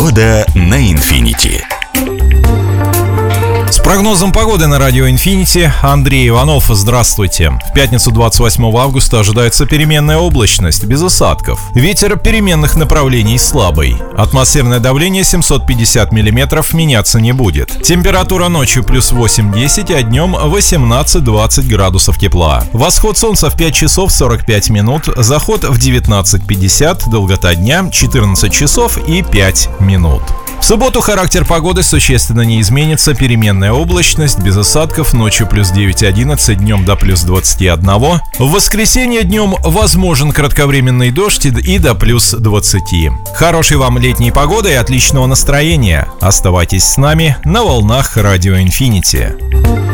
Погода на Infinity. С прогнозом погоды на радио Infinity Андрей Иванов. Здравствуйте. В пятницу 28 августа ожидается переменная облачность, без осадков. Ветер переменных направлений слабый. Атмосферное давление 750 миллиметров, меняться не будет. Температура ночью плюс 8-10, а днем 18-20 градусов тепла. Восход солнца в 5 часов 45 минут, заход в 19:50, долгота дня 14 часов и 5 минут. В субботу характер погоды существенно не изменится, переменная облачность, без осадков, ночью плюс 9-11, днем до плюс 21. В воскресенье днем возможен кратковременный дождь и до плюс 20. Хорошей вам летней погоды и отличного настроения. Оставайтесь с нами на волнах радио Infinity.